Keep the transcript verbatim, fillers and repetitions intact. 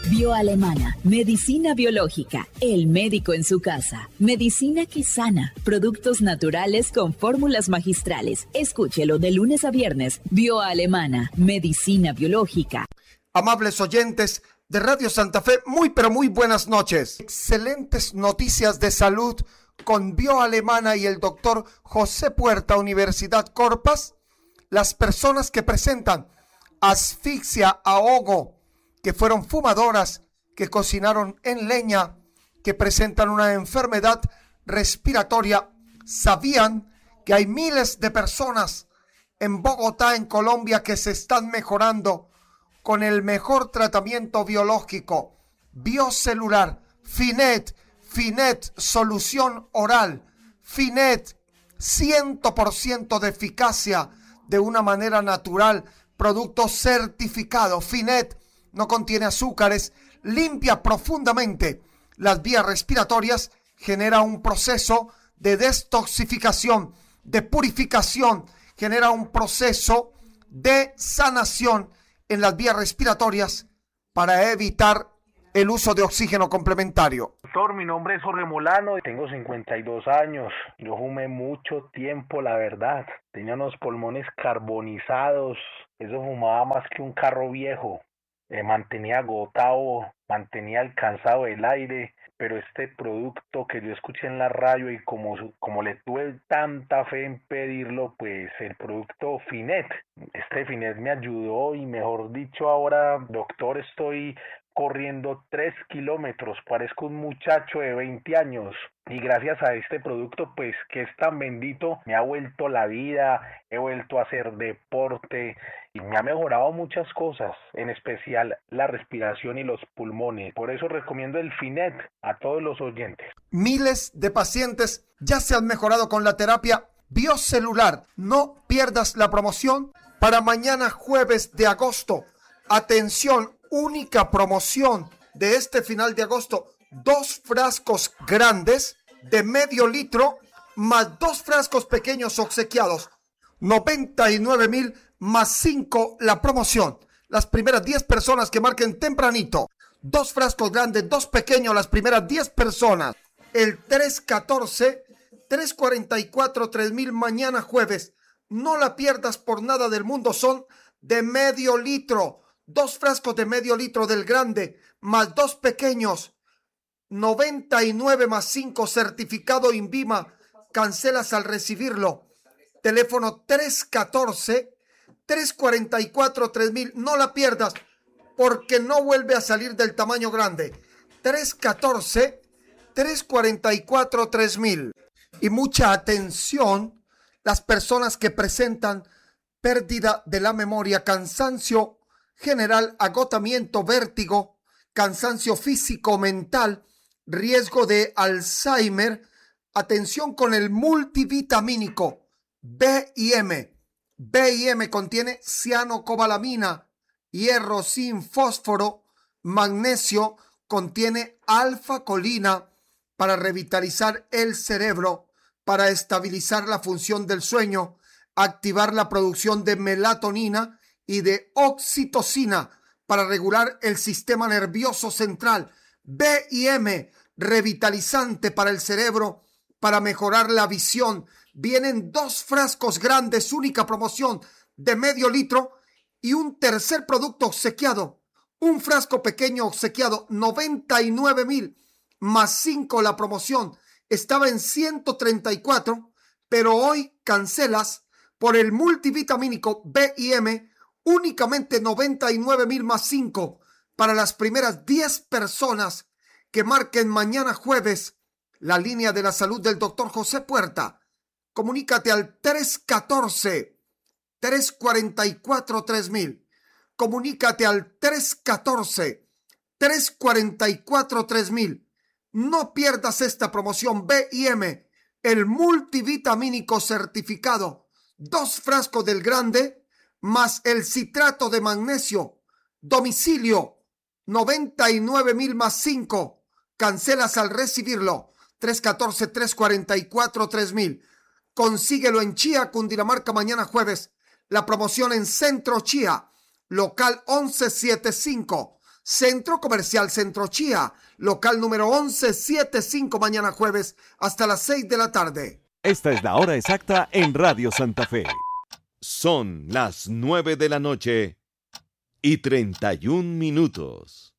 Bioalemana, medicina biológica, el médico en su casa, medicina que sana, productos naturales con fórmulas magistrales. Escúchelo de lunes a viernes. Bioalemana, medicina biológica. Amables oyentes de Radio Santa Fe, muy pero muy buenas noches. Excelentes noticias de salud con Bioalemana y el doctor José Puerta, Universidad Corpas. Las personas que presentan asfixia, ahogo, que fueron fumadoras, que cocinaron en leña, que presentan una enfermedad respiratoria, sabían que hay miles de personas en Bogotá, en Colombia, que se están mejorando con el mejor tratamiento biológico, biocelular, Finet, Finet, solución oral, Finet, cien por ciento de eficacia de una manera natural, producto certificado, Finet, no contiene azúcares, limpia profundamente las vías respiratorias, genera un proceso de detoxificación, de purificación, genera un proceso de sanación en las vías respiratorias para evitar el uso de oxígeno complementario. Doctor, mi nombre es Jorge Molano, tengo cincuenta y dos años, yo fumé mucho tiempo, la verdad, tenía unos pulmones carbonizados, eso fumaba más que un carro viejo. Eh, mantenía agotado, mantenía alcanzado el aire, pero este producto que yo escuché en la radio y como, como le tuve tanta fe en pedirlo, pues el producto Finet, este Finet me ayudó y mejor dicho ahora, doctor, estoy corriendo tres kilómetros, parezco un muchacho de veinte años y gracias a este producto pues que es tan bendito me ha vuelto la vida, he vuelto a hacer deporte y me ha mejorado muchas cosas, en especial la respiración y los pulmones, por eso recomiendo el Finet a todos los oyentes. Miles de pacientes ya se han mejorado con la terapia biocelular, no pierdas la promoción para mañana jueves de agosto, atención, única promoción de este final de agosto, dos frascos grandes de medio litro más dos frascos pequeños obsequiados, noventa y nueve mil más cinco la promoción. Las primeras diez personas que marquen tempranito, dos frascos grandes, dos pequeños, las primeras diez personas, el tres catorce, tres cuarenta y cuatro, tres mil mañana jueves, no la pierdas por nada del mundo, son de medio litro. Dos frascos de medio litro del grande, más dos pequeños, noventa y nueve más cinco, certificado INVIMA, cancelas al recibirlo. Teléfono tres catorce, tres cuarenta y cuatro, tres mil, no la pierdas, porque no vuelve a salir del tamaño grande. tres catorce, tres cuarenta y cuatro, tres mil. Y mucha atención, las personas que presentan pérdida de la memoria, cansancio general, agotamiento, vértigo, cansancio físico, mental, riesgo de Alzheimer. Atención con el multivitamínico B I M. B I M contiene cianocobalamina, hierro, zinc, fósforo, magnesio, contiene alfa-colina para revitalizar el cerebro, para estabilizar la función del sueño, activar la producción de melatonina y de oxitocina para regular el sistema nervioso central. B I M, revitalizante para el cerebro, para mejorar la visión. Vienen dos frascos grandes, única promoción de medio litro y un tercer producto obsequiado. Un frasco pequeño obsequiado, noventa y nueve mil más cinco la promoción. Estaba en ciento treinta y cuatro, pero hoy cancelas por el multivitamínico B I M, únicamente noventa y nueve mil más cinco para las primeras diez personas que marquen mañana jueves la línea de la salud del doctor José Puerta. Comunícate al tres catorce, tres cuarenta y cuatro, tres mil. Comunícate al tres catorce, tres cuarenta y cuatro, tres mil. No pierdas esta promoción B I M, el multivitamínico certificado. Dos frascos del grande más el citrato de magnesio. Domicilio noventa y nueve mil más cinco. Cancelas al recibirlo. tres catorce, tres cuarenta y cuatro, tres mil. Consíguelo en Chía, Cundinamarca, mañana jueves. La promoción en Centro Chía, local once setenta y cinco. Centro Comercial Centro Chía, local número once setenta y cinco, mañana jueves hasta las seis de la tarde. Esta es la hora exacta en Radio Santa Fe. Son las nueve de la noche y treinta y un minutos.